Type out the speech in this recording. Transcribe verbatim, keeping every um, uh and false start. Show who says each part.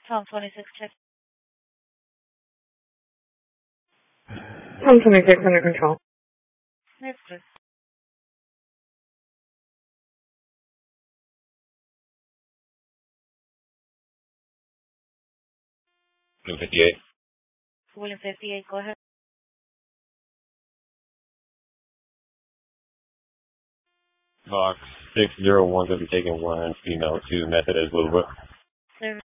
Speaker 1: Tom twenty-six, check.
Speaker 2: Tom twenty-six, under control.
Speaker 1: Yes, sir.
Speaker 3: William fifty-eight.
Speaker 1: William fifty-eight, go ahead.
Speaker 3: Box six zero one, going to be taking one female to method as Little Brook.
Speaker 1: Service.